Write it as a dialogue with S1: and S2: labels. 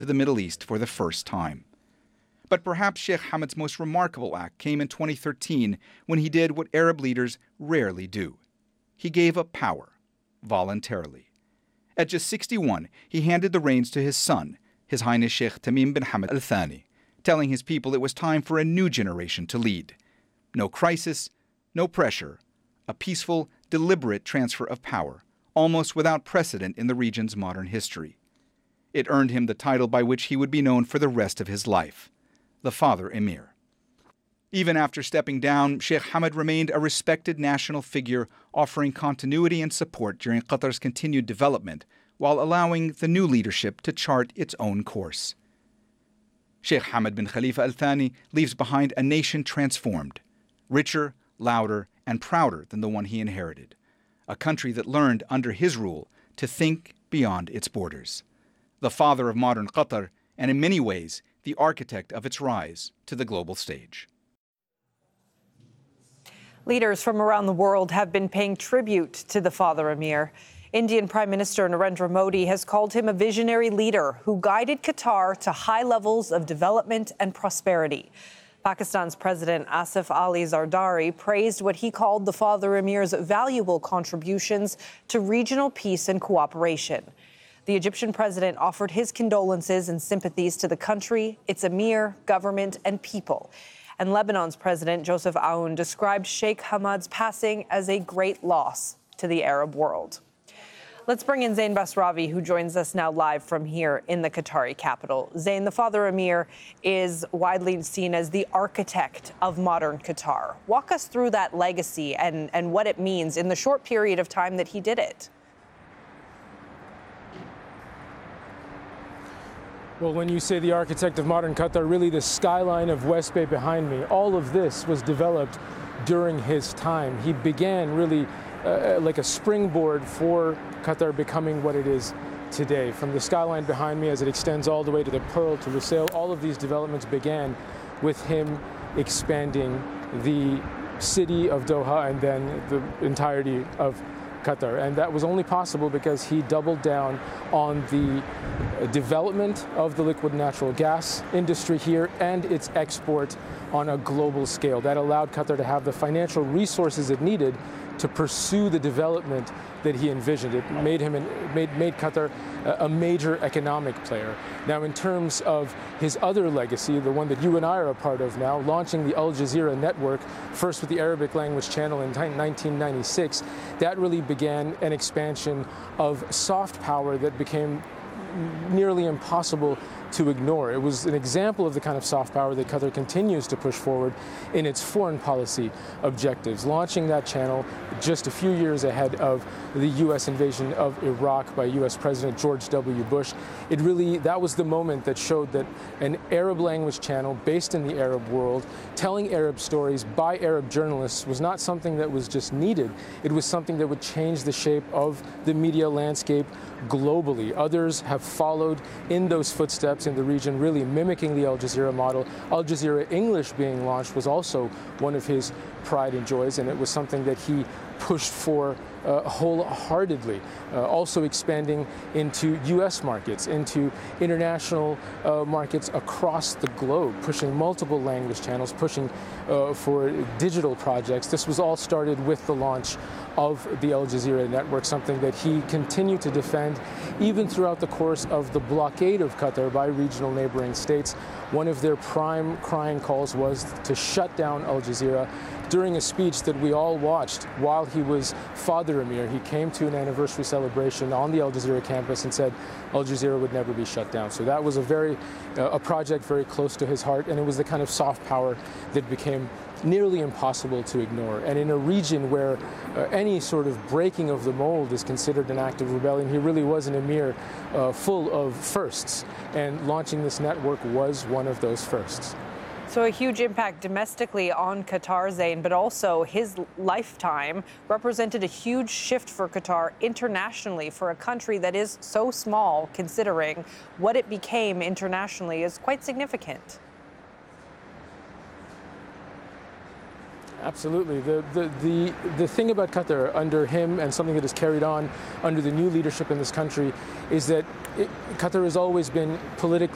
S1: the Middle East for the first time. But perhaps Sheikh Hamad's most remarkable act came in 2013 when he did what Arab leaders rarely do. He gave up power, voluntarily. At just 61, he handed the reins to his son, His Highness Sheikh Tamim bin Hamad Al Thani, telling his people it was time for a new generation to lead. No crisis, no pressure, a peaceful, deliberate transfer of power, almost without precedent in the region's modern history. It earned him the title by which he would be known for the rest of his life, the Father Emir. Even after stepping down, Sheikh Hamad remained a respected national figure, offering continuity and support during Qatar's continued development, while allowing the new leadership to chart its own course. Sheikh Hamad bin Khalifa Al Thani leaves behind a nation transformed, richer, louder, and prouder than the one he inherited, a country that learned under his rule to think beyond its borders. The father of modern Qatar, and in many ways, the architect of its rise to the global stage.
S2: Leaders from around the world have been paying tribute to the Father Emir. Indian Prime Minister Narendra Modi has called him a visionary leader who guided Qatar to high levels of development and prosperity. Pakistan's President Asif Ali Zardari praised what he called the Father Emir's valuable contributions to regional peace and cooperation. The Egyptian president offered his condolences and sympathies to the country, its emir, government, and people. And Lebanon's President Joseph Aoun described Sheikh Hamad's passing as a great loss to the Arab world. Let's bring in Zain Basravi, who joins us now live from here in the Qatari capital. Zain, the Father Emir is widely seen as the architect of modern Qatar. Walk us through that legacy and what it means in the short period of time that he did it.
S3: Well, when you say the architect of modern Qatar, really the skyline of West Bay behind me, all of this was developed during his time. He began really like a springboard for Qatar becoming what it is today. From the skyline behind me as it extends all the way to the Pearl, to Lusail, all of these developments began with him expanding the city of Doha and then the entirety of Qatar. And that was only possible because he doubled down on the development of the liquid natural gas industry here and its export on a global scale. That allowed Qatar to have the financial resources it needed to pursue the development that he envisioned. It made Qatar a major economic player. Now, in terms of his other legacy, the one that you and I are a part of now, launching the Al Jazeera network, first with the Arabic language channel in 1996, that really began an expansion of soft power that became nearly impossible to ignore. It was an example of the kind of soft power that Qatar continues to push forward in its foreign policy objectives, launching that channel just a few years ahead of the U.S. invasion of Iraq by U.S. President George W. Bush. That was the moment that showed that an Arab language channel based in the Arab world, telling Arab stories by Arab journalists, was not something that was just needed. It was something that would change the shape of the media landscape globally. Others have followed in those footsteps in the region, really mimicking the Al Jazeera model. Al Jazeera English being launched was also one of his pride and joys, and it was something that he pushed for wholeheartedly, also expanding into U.S. markets, into international markets across the globe, pushing multiple language channels, pushing for digital projects. This was all started with the launch of the Al Jazeera network, something that he continued to defend even throughout the course of the blockade of Qatar by regional neighboring states. One of their prime crying calls was to shut down Al Jazeera. During a speech that we all watched while he was Father Emir, he came to an anniversary celebration on the Al Jazeera campus and said Al Jazeera would never be shut down. So that was a project very close to his heart, and it was the kind of soft power that became nearly impossible to ignore. And in a region where any sort of breaking of the mold is considered an act of rebellion, he really was an emir full of firsts, and launching this network was one of those firsts.
S2: So a huge impact domestically on Qatar, Zain, but also his lifetime represented a huge shift for Qatar internationally, for a country that is so small, considering what it became internationally is quite significant.
S3: Absolutely. The thing about Qatar under him, and something that is carried on under the new leadership in this country, is that Qatar has always been politically